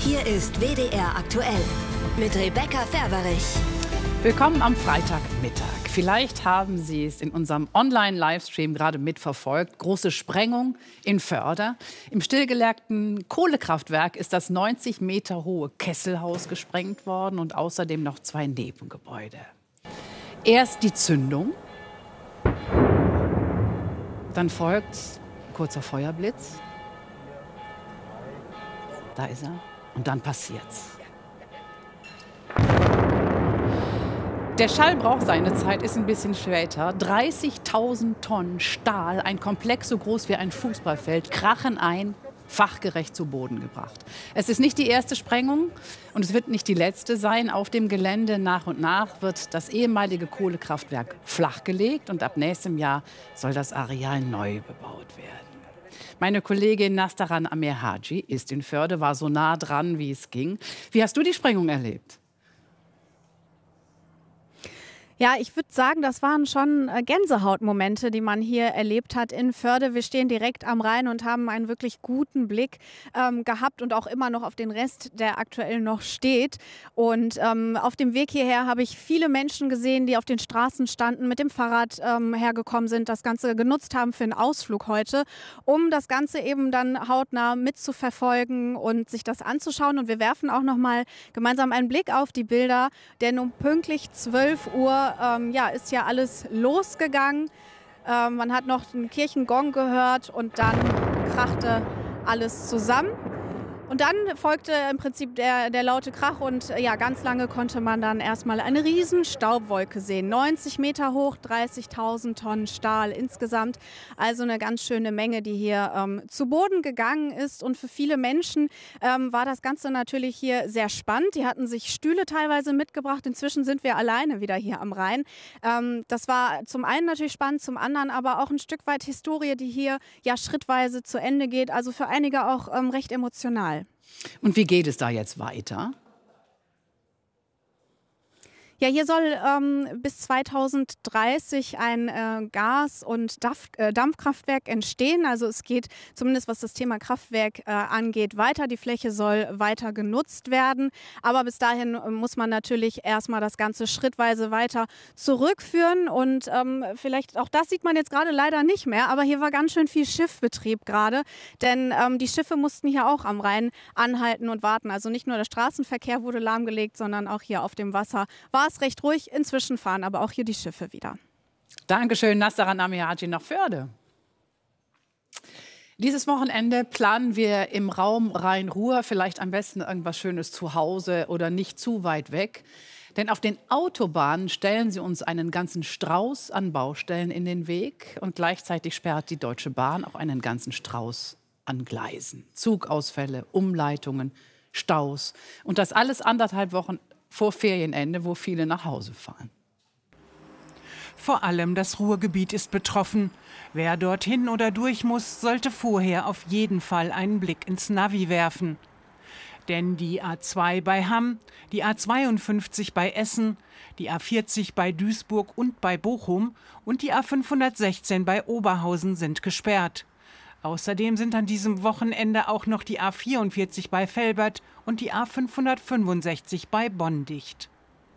Hier ist WDR aktuell mit Rebecca Ferberich. Willkommen am Freitagmittag. Vielleicht haben Sie es in unserem Online-Livestream gerade mitverfolgt. Große Sprengung in Vörde. Im stillgelegten Kohlekraftwerk ist das 90 Meter hohe Kesselhaus gesprengt worden und außerdem noch 2 Nebengebäude. Erst die Zündung, dann folgt ein kurzer Feuerblitz. Da ist er. Und dann passiert's. Der Schall braucht seine Zeit, ist ein bisschen später. 30.000 Tonnen Stahl, ein Komplex so groß wie ein Fußballfeld, krachen ein, fachgerecht zu Boden gebracht. Es ist nicht die erste Sprengung und es wird nicht die letzte sein. Auf dem Gelände nach und nach wird das ehemalige Kohlekraftwerk flachgelegt und ab nächstem Jahr soll das Areal neu bebaut werden. Meine Kollegin Nastaran Amirhaji ist in Vörde, war so nah dran, wie es ging. Wie hast du die Sprengung erlebt? Ja, ich würde sagen, das waren schon Gänsehautmomente, die man hier erlebt hat in Vörde. Wir stehen direkt am Rhein und haben einen wirklich guten Blick gehabt und auch immer noch auf den Rest, der aktuell noch steht. Und auf dem Weg hierher habe ich viele Menschen gesehen, die auf den Straßen standen, mit dem Fahrrad hergekommen sind, das Ganze genutzt haben für einen Ausflug heute, um das Ganze eben dann hautnah mitzuverfolgen und sich das anzuschauen. Und wir werfen auch noch mal gemeinsam einen Blick auf die Bilder, denn um pünktlich 12 Uhr ist ja alles losgegangen. Man hat noch den Kirchengong gehört und dann krachte alles zusammen. Und dann folgte im Prinzip der laute Krach und ja, ganz lange konnte man dann erstmal eine riesen Staubwolke sehen. 90 Meter hoch, 30.000 Tonnen Stahl insgesamt. Also eine ganz schöne Menge, die hier zu Boden gegangen ist. Und für viele Menschen war das Ganze natürlich hier sehr spannend. Die hatten sich Stühle teilweise mitgebracht. Inzwischen sind wir alleine wieder hier am Rhein. Das war zum einen natürlich spannend, zum anderen aber auch ein Stück weit Historie, die hier ja schrittweise zu Ende geht. Also für einige auch recht emotional. Und wie geht es da jetzt weiter? Ja, hier soll bis 2030 ein Gas- und Dampfkraftwerk entstehen. Also es geht zumindest, was das Thema Kraftwerk angeht, weiter. Die Fläche soll weiter genutzt werden. Aber bis dahin muss man natürlich erstmal das Ganze schrittweise weiter zurückführen. Und vielleicht auch das sieht man jetzt gerade leider nicht mehr. Aber hier war ganz schön viel Schiffbetrieb gerade. Denn die Schiffe mussten hier auch am Rhein anhalten und warten. Also nicht nur der Straßenverkehr wurde lahmgelegt, sondern auch hier auf dem Wasser war es recht ruhig. Inzwischen fahren aber auch hier die Schiffe wieder. Dankeschön, Nastaran Amirhaji nach Vörde. Dieses Wochenende planen wir im Raum Rhein-Ruhr vielleicht am besten irgendwas Schönes zu Hause oder nicht zu weit weg. Denn auf den Autobahnen stellen sie uns einen ganzen Strauß an Baustellen in den Weg. Und gleichzeitig sperrt die Deutsche Bahn auch einen ganzen Strauß an Gleisen. Zugausfälle, Umleitungen, Staus. Und das alles 1,5 Wochen vor Ferienende, wo viele nach Hause fahren. Vor allem das Ruhrgebiet ist betroffen. Wer dorthin oder durch muss, sollte vorher auf jeden Fall einen Blick ins Navi werfen. Denn die A2 bei Hamm, die A52 bei Essen, die A40 bei Duisburg und bei Bochum und die A516 bei Oberhausen sind gesperrt. Außerdem sind an diesem Wochenende auch noch die A44 bei Velbert und die A565 bei Bonn dicht.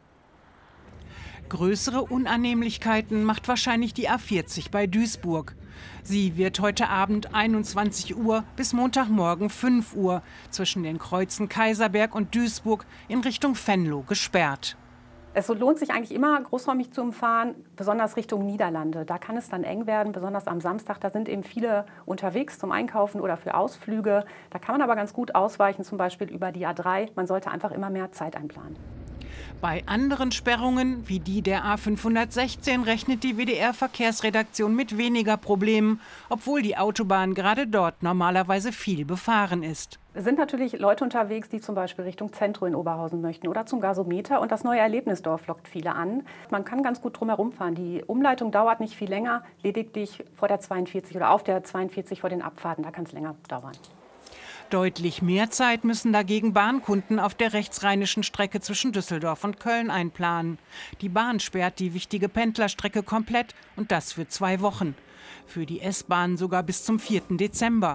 Größere Unannehmlichkeiten macht wahrscheinlich die A40 bei Duisburg. Sie wird heute Abend 21 Uhr bis Montagmorgen 5 Uhr zwischen den Kreuzen Kaiserberg und Duisburg in Richtung Venlo gesperrt. Es lohnt sich eigentlich immer, großräumig zu umfahren, besonders Richtung Niederlande. Da kann es dann eng werden, besonders am Samstag. Da sind eben viele unterwegs zum Einkaufen oder für Ausflüge. Da kann man aber ganz gut ausweichen, zum Beispiel über die A3. Man sollte einfach immer mehr Zeit einplanen. Bei anderen Sperrungen, wie die der A516, rechnet die WDR-Verkehrsredaktion mit weniger Problemen, obwohl die Autobahn gerade dort normalerweise viel befahren ist. Es sind natürlich Leute unterwegs, die zum Beispiel Richtung Zentrum in Oberhausen möchten oder zum Gasometer. Und das neue Erlebnisdorf lockt viele an. Man kann ganz gut drumherum fahren. Die Umleitung dauert nicht viel länger, lediglich vor der 42 oder auf der 42 vor den Abfahrten. Da kann es länger dauern. Deutlich mehr Zeit müssen dagegen Bahnkunden auf der rechtsrheinischen Strecke zwischen Düsseldorf und Köln einplanen. Die Bahn sperrt die wichtige Pendlerstrecke komplett und das für 2 Wochen. Für die S-Bahn sogar bis zum 4. Dezember.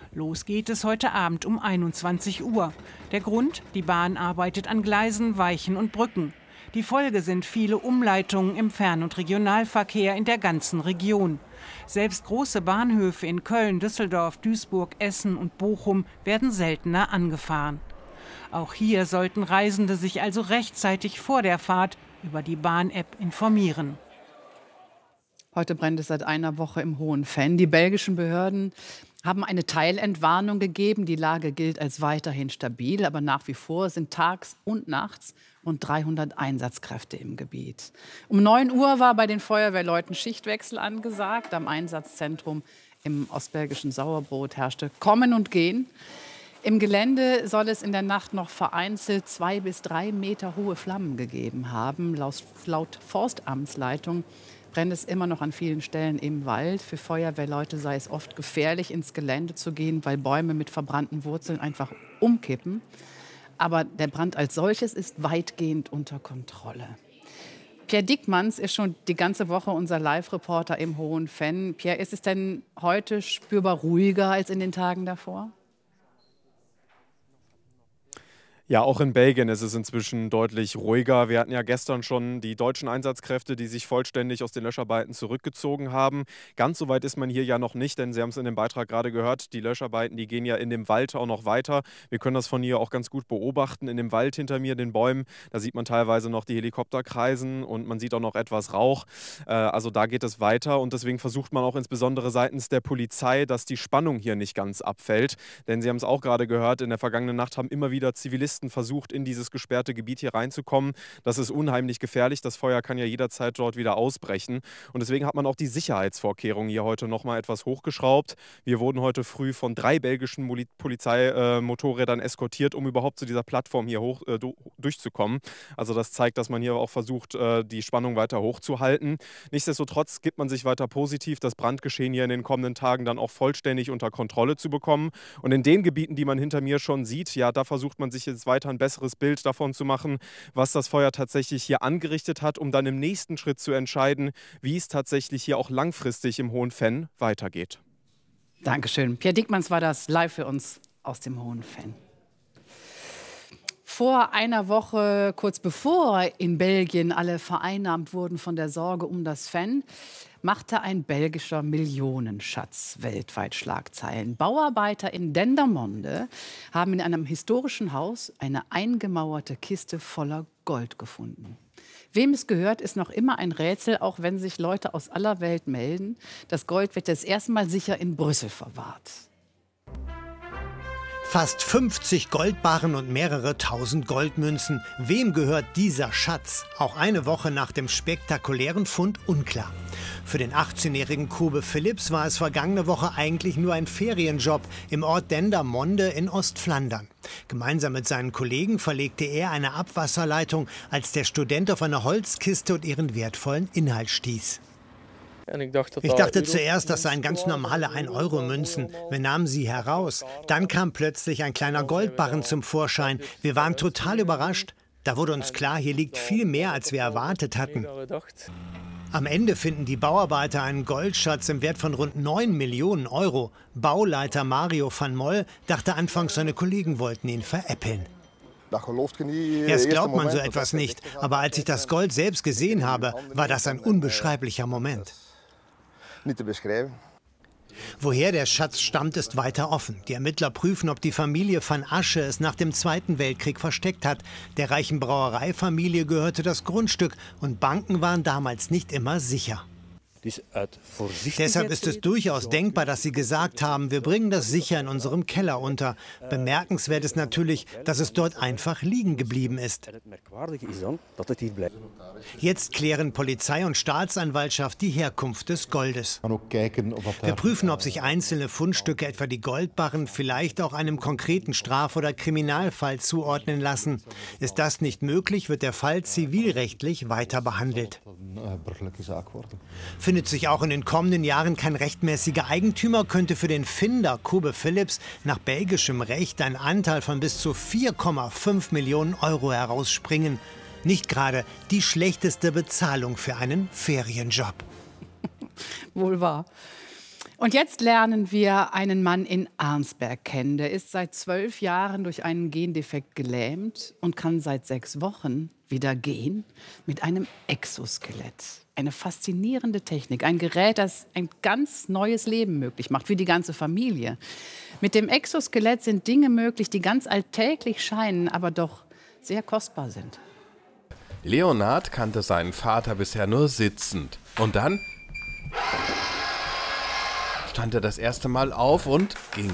Los geht es heute Abend um 21 Uhr. Der Grund? Die Bahn arbeitet an Gleisen, Weichen und Brücken. Die Folge sind viele Umleitungen im Fern- und Regionalverkehr in der ganzen Region. Selbst große Bahnhöfe in Köln, Düsseldorf, Duisburg, Essen und Bochum werden seltener angefahren. Auch hier sollten Reisende sich also rechtzeitig vor der Fahrt über die Bahn-App informieren. Heute brennt es seit einer Woche im Hohen Venn. Die belgischen Behörden haben eine Teilentwarnung gegeben. Die Lage gilt als weiterhin stabil, aber nach wie vor sind tags und nachts rund 300 Einsatzkräfte im Gebiet. Um 9 Uhr war bei den Feuerwehrleuten Schichtwechsel angesagt. Am Einsatzzentrum im ostbelgischen Sauerbrot herrschte Kommen und Gehen. Im Gelände soll es in der Nacht noch vereinzelt 2 bis 3 Meter hohe Flammen gegeben haben. Laut Forstamtsleitung brennt es immer noch an vielen Stellen im Wald. Für Feuerwehrleute sei es oft gefährlich, ins Gelände zu gehen, weil Bäume mit verbrannten Wurzeln einfach umkippen. Aber der Brand als solches ist weitgehend unter Kontrolle. Pierre Diekmanns ist schon die ganze Woche unser Live-Reporter im Hohen Venn. Pierre, ist es denn heute spürbar ruhiger als in den Tagen davor? Ja, auch in Belgien ist es inzwischen deutlich ruhiger. Wir hatten ja gestern schon die deutschen Einsatzkräfte, die sich vollständig aus den Löscharbeiten zurückgezogen haben. Ganz so weit ist man hier ja noch nicht, denn Sie haben es in dem Beitrag gerade gehört, die Löscharbeiten, die gehen ja in dem Wald auch noch weiter. Wir können das von hier auch ganz gut beobachten. In dem Wald hinter mir, den Bäumen, da sieht man teilweise noch die Helikopter kreisen und man sieht auch noch etwas Rauch. Also da geht es weiter und deswegen versucht man auch insbesondere seitens der Polizei, dass die Spannung hier nicht ganz abfällt. Denn Sie haben es auch gerade gehört, in der vergangenen Nacht haben immer wieder Zivilisten versucht, in dieses gesperrte Gebiet hier reinzukommen. Das ist unheimlich gefährlich. Das Feuer kann ja jederzeit dort wieder ausbrechen. Und deswegen hat man auch die Sicherheitsvorkehrungen hier heute noch mal etwas hochgeschraubt. Wir wurden heute früh von 3 belgischen Polizeimotorrädern eskortiert, um überhaupt zu dieser Plattform hier hoch durchzukommen. Also das zeigt, dass man hier auch versucht, die Spannung weiter hochzuhalten. Nichtsdestotrotz gibt man sich weiter positiv, das Brandgeschehen hier in den kommenden Tagen dann auch vollständig unter Kontrolle zu bekommen. Und in den Gebieten, die man hinter mir schon sieht, ja, da versucht man sich jetzt weiter ein besseres Bild davon zu machen, was das Feuer tatsächlich hier angerichtet hat, um dann im nächsten Schritt zu entscheiden, wie es tatsächlich hier auch langfristig im Hohen Venn weitergeht. Dankeschön. Pierre Diekmanns war das live für uns aus dem Hohen Venn. Vor einer Woche, kurz bevor in Belgien alle vereinnahmt wurden von der Sorge um das Venn, machte ein belgischer Millionenschatz weltweit Schlagzeilen. Bauarbeiter in Dendermonde haben in einem historischen Haus eine eingemauerte Kiste voller Gold gefunden. Wem es gehört, ist noch immer ein Rätsel, auch wenn sich Leute aus aller Welt melden. Das Gold wird jetzt erstmal sicher in Brüssel verwahrt. Fast 50 Goldbarren und mehrere tausend Goldmünzen. Wem gehört dieser Schatz? Auch eine Woche nach dem spektakulären Fund unklar. Für den 18-jährigen Kobe Philips war es vergangene Woche eigentlich nur ein Ferienjob im Ort Dendermonde in Ostflandern. Gemeinsam mit seinen Kollegen verlegte er eine Abwasserleitung, als der Student auf eine Holzkiste und ihren wertvollen Inhalt stieß. Ich dachte zuerst, das seien ganz normale 1-Euro-Münzen. Wir nahmen sie heraus. Dann kam plötzlich ein kleiner Goldbarren zum Vorschein. Wir waren total überrascht. Da wurde uns klar, hier liegt viel mehr, als wir erwartet hatten. Am Ende finden die Bauarbeiter einen Goldschatz im Wert von rund 9 Millionen Euro. Bauleiter Mario van Moll dachte anfangs, seine Kollegen wollten ihn veräppeln. Erst glaubt man so etwas nicht, aber als ich das Gold selbst gesehen habe, war das ein unbeschreiblicher Moment. Woher der Schatz stammt, ist weiter offen. Die Ermittler prüfen, ob die Familie van Asche es nach dem Zweiten Weltkrieg versteckt hat. Der reichen Brauereifamilie gehörte das Grundstück und Banken waren damals nicht immer sicher. Deshalb ist es durchaus denkbar, dass sie gesagt haben, wir bringen das sicher in unserem Keller unter. Bemerkenswert ist natürlich, dass es dort einfach liegen geblieben ist. Jetzt klären Polizei und Staatsanwaltschaft die Herkunft des Goldes. Wir prüfen, ob sich einzelne Fundstücke, etwa die Goldbarren, vielleicht auch einem konkreten Straf- oder Kriminalfall zuordnen lassen. Ist das nicht möglich, wird der Fall zivilrechtlich weiter behandelt. Findet sich auch in den kommenden Jahren kein rechtmäßiger Eigentümer, könnte für den Finder Kobe Philips nach belgischem Recht ein Anteil von bis zu 4,5 Millionen Euro herausspringen. Nicht gerade die schlechteste Bezahlung für einen Ferienjob. Wohl wahr. Und jetzt lernen wir einen Mann in Arnsberg kennen. Der ist seit 12 Jahren durch einen Gendefekt gelähmt und kann seit 6 Wochen wieder gehen mit einem Exoskelett. Eine faszinierende Technik, ein Gerät, das ein ganz neues Leben möglich macht für die ganze Familie. Mit dem Exoskelett sind Dinge möglich, die ganz alltäglich scheinen, aber doch sehr kostbar sind. Leonhard kannte seinen Vater bisher nur sitzend. Und dann stand er das erste Mal auf und ging.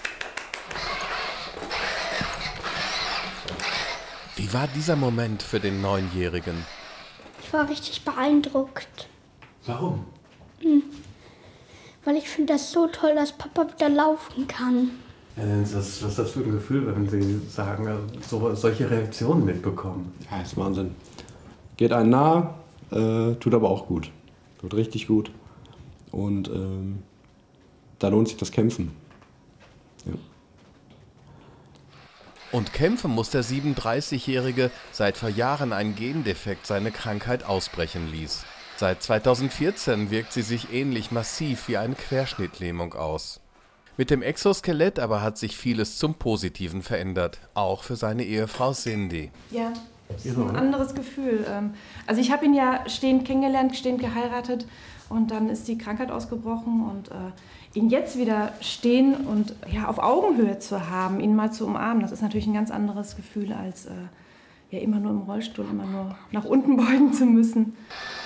Wie war dieser Moment für den 9-Jährigen? Ich war richtig beeindruckt. Warum? Weil ich finde das so toll, dass Papa wieder laufen kann. Ja, was ist das für ein Gefühl, wenn Sie sagen, solche Reaktionen mitbekommen? Ja, das ist Wahnsinn. Geht einem nah, tut aber auch gut. Tut richtig gut. Und da lohnt sich das Kämpfen. Ja. Und kämpfen muss der 37-Jährige, seit vor Jahren ein Gendefekt seine Krankheit ausbrechen ließ. Seit 2014 wirkt sie sich ähnlich massiv wie eine Querschnittlähmung aus. Mit dem Exoskelett aber hat sich vieles zum Positiven verändert, auch für seine Ehefrau Cindy. Ja, das ist ein anderes Gefühl. Also ich habe ihn ja stehend kennengelernt, stehend geheiratet und dann ist die Krankheit ausgebrochen und ihn jetzt wieder stehen und ja, auf Augenhöhe zu haben, ihn mal zu umarmen, das ist natürlich ein ganz anderes Gefühl, als ja, immer nur im Rollstuhl, immer nur nach unten beugen zu müssen.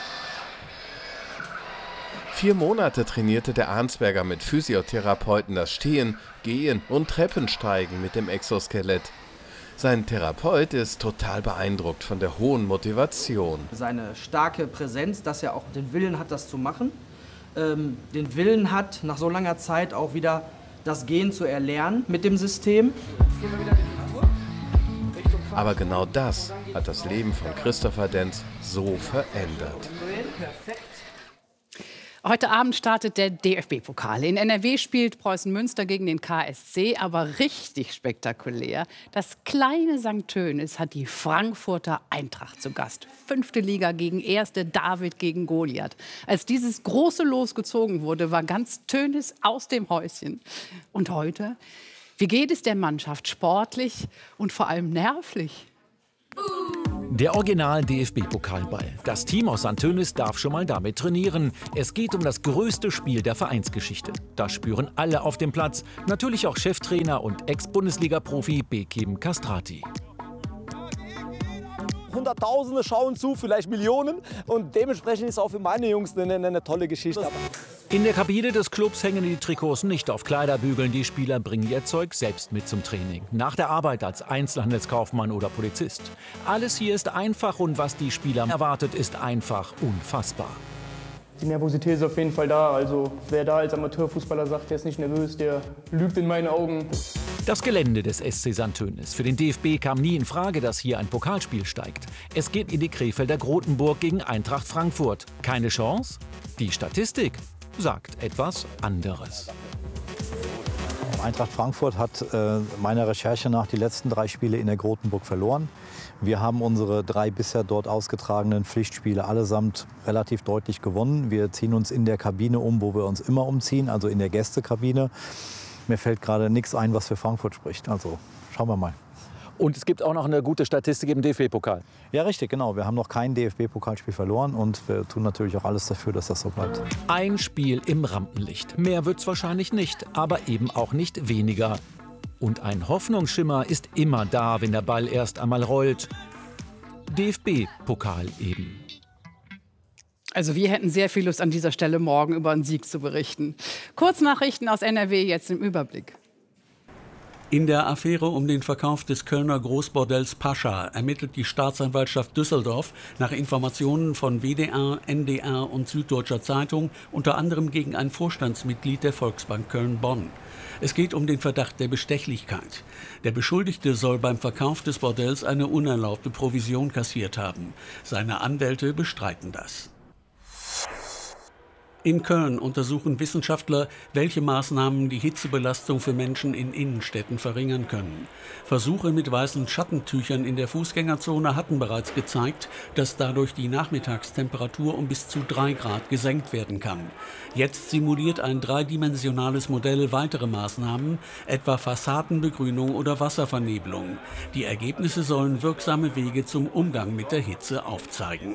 4 Monate trainierte der Arnsberger mit Physiotherapeuten das Stehen, Gehen und Treppensteigen mit dem Exoskelett. Sein Therapeut ist total beeindruckt von der hohen Motivation. Seine starke Präsenz, dass er auch den Willen hat, das zu machen. Den Willen hat, nach so langer Zeit auch wieder das Gehen zu erlernen mit dem System. Aber genau das hat das Leben von Christopher Denz so verändert. Heute Abend startet der DFB-Pokal. In NRW spielt Preußen Münster gegen den KSC, aber richtig spektakulär. Das kleine St. Tönnies hat die Frankfurter Eintracht zu Gast. 5. Liga gegen 1. David gegen Goliath. Als dieses große Los gezogen wurde, war ganz Tönnies aus dem Häuschen. Und heute? Wie geht es der Mannschaft sportlich und vor allem nervlich? Der Original-DFB-Pokalball. Das Team aus St. Tönnies darf schon mal damit trainieren. Es geht um das größte Spiel der Vereinsgeschichte. Das spüren alle auf dem Platz. Natürlich auch Cheftrainer und Ex-Bundesliga-Profi Bekim Castrati. Hunderttausende schauen zu, vielleicht Millionen. Und dementsprechend ist auch für meine Jungs eine tolle Geschichte. In der Kabine des Clubs hängen die Trikots nicht auf Kleiderbügeln. Die Spieler bringen ihr Zeug selbst mit zum Training. Nach der Arbeit als Einzelhandelskaufmann oder Polizist. Alles hier ist einfach und was die Spieler erwartet, ist einfach unfassbar. Die Nervosität ist auf jeden Fall da. Also wer da als Amateurfußballer sagt, der ist nicht nervös, der lügt in meinen Augen. Das Gelände des SC St. Tönnies. Für den DFB kam nie in Frage, dass hier ein Pokalspiel steigt. Es geht in die Krefelder Grotenburg gegen Eintracht Frankfurt. Keine Chance? Die Statistik sagt etwas anderes. Eintracht Frankfurt hat meiner Recherche nach die letzten 3 Spiele in der Grotenburg verloren. Wir haben unsere 3 bisher dort ausgetragenen Pflichtspiele allesamt relativ deutlich gewonnen. Wir ziehen uns in der Kabine um, wo wir uns immer umziehen, also in der Gästekabine. Mir fällt gerade nichts ein, was für Frankfurt spricht. Also schauen wir mal. Und es gibt auch noch eine gute Statistik im DFB-Pokal. Ja, richtig, genau. Wir haben noch kein DFB-Pokalspiel verloren und wir tun natürlich auch alles dafür, dass das so bleibt. Ein Spiel im Rampenlicht. Mehr wird's wahrscheinlich nicht, aber eben auch nicht weniger. Und ein Hoffnungsschimmer ist immer da, wenn der Ball erst einmal rollt. DFB-Pokal eben. Also wir hätten sehr viel Lust, an dieser Stelle morgen über einen Sieg zu berichten. Kurznachrichten aus NRW jetzt im Überblick. In der Affäre um den Verkauf des Kölner Großbordells Pascha ermittelt die Staatsanwaltschaft Düsseldorf nach Informationen von WDR, NDR und Süddeutscher Zeitung unter anderem gegen ein Vorstandsmitglied der Volksbank Köln-Bonn. Es geht um den Verdacht der Bestechlichkeit. Der Beschuldigte soll beim Verkauf des Bordells eine unerlaubte Provision kassiert haben. Seine Anwälte bestreiten das. In Köln untersuchen Wissenschaftler, welche Maßnahmen die Hitzebelastung für Menschen in Innenstädten verringern können. Versuche mit weißen Schattentüchern in der Fußgängerzone hatten bereits gezeigt, dass dadurch die Nachmittagstemperatur um bis zu 3 Grad gesenkt werden kann. Jetzt simuliert ein dreidimensionales Modell weitere Maßnahmen, etwa Fassadenbegrünung oder Wasservernebelung. Die Ergebnisse sollen wirksame Wege zum Umgang mit der Hitze aufzeigen.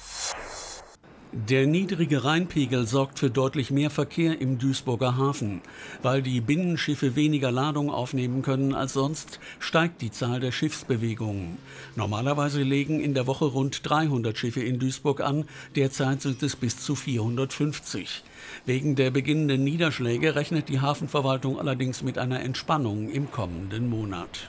Der niedrige Rheinpegel sorgt für deutlich mehr Verkehr im Duisburger Hafen. Weil die Binnenschiffe weniger Ladung aufnehmen können als sonst, steigt die Zahl der Schiffsbewegungen. Normalerweise legen in der Woche rund 300 Schiffe in Duisburg an, derzeit sind es bis zu 450. Wegen der beginnenden Niederschläge rechnet die Hafenverwaltung allerdings mit einer Entspannung im kommenden Monat.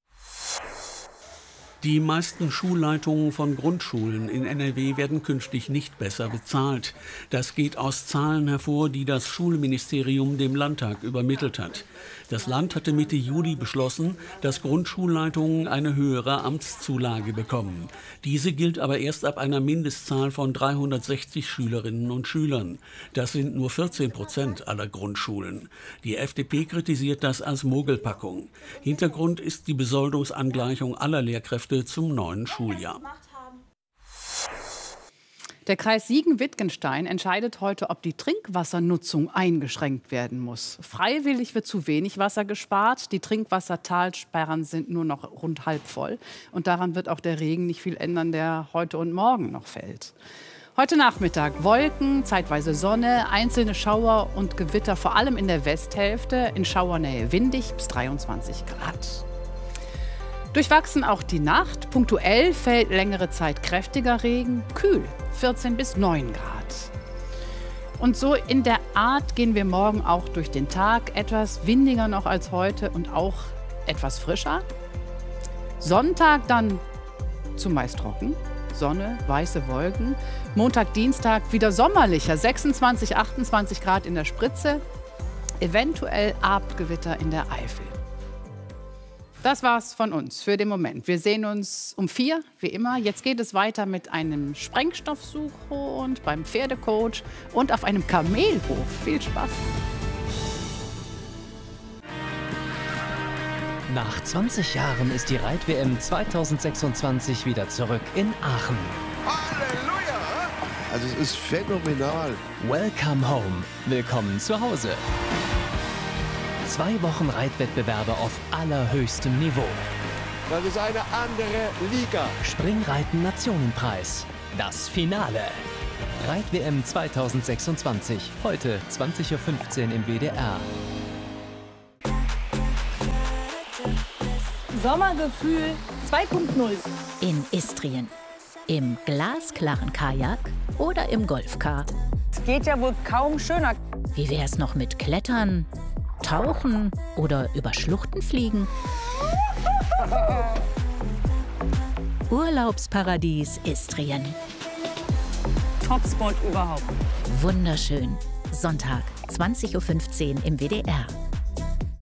Die meisten Schulleitungen von Grundschulen in NRW werden künftig nicht besser bezahlt. Das geht aus Zahlen hervor, die das Schulministerium dem Landtag übermittelt hat. Das Land hatte Mitte Juli beschlossen, dass Grundschulleitungen eine höhere Amtszulage bekommen. Diese gilt aber erst ab einer Mindestzahl von 360 Schülerinnen und Schülern. Das sind nur 14% aller Grundschulen. Die FDP kritisiert das als Mogelpackung. Hintergrund ist die Besoldungsangleichung aller Lehrkräfte zum neuen Schuljahr. Der Kreis Siegen-Wittgenstein entscheidet heute, ob die Trinkwassernutzung eingeschränkt werden muss. Freiwillig wird zu wenig Wasser gespart. Die Trinkwassertalsperren sind nur noch rund halb voll. Und daran wird auch der Regen nicht viel ändern, der heute und morgen noch fällt. Heute Nachmittag Wolken, zeitweise Sonne, einzelne Schauer und Gewitter, vor allem in der Westhälfte. In Schauernähe windig bis 23 Grad. Durchwachsen auch die Nacht. Punktuell fällt längere Zeit kräftiger Regen. Kühl, 14 bis 9 Grad. Und so in der Art gehen wir morgen auch durch den Tag. Etwas windiger noch als heute und auch etwas frischer. Sonntag dann zumeist trocken. Sonne, weiße Wolken. Montag, Dienstag wieder sommerlicher. 26, 28 Grad in der Spritze. Eventuell Abendgewitter in der Eifel. Das war's von uns für den Moment. Wir sehen uns um 4, wie immer. Jetzt geht es weiter mit einem Sprengstoffsuchhund, beim Pferdecoach und auf einem Kamelhof. Viel Spaß! Nach 20 Jahren ist die Reit-WM 2026 wieder zurück in Aachen. Halleluja! Also es ist phänomenal. Welcome home. Willkommen zu Hause. 2 Wochen Reitwettbewerbe auf allerhöchstem Niveau. Das ist eine andere Liga. Springreiten Nationenpreis. Das Finale. Reit-WM 2026. Heute 20:15 Uhr im WDR. Sommergefühl 2.0. In Istrien. Im glasklaren Kajak oder im Golfcar. Es geht ja wohl kaum schöner. Wie wär's noch mit Klettern, Tauchen oder über Schluchten fliegen? Urlaubsparadies Istrien. Topspot überhaupt. Wunderschön. Sonntag, 20:15 Uhr im WDR.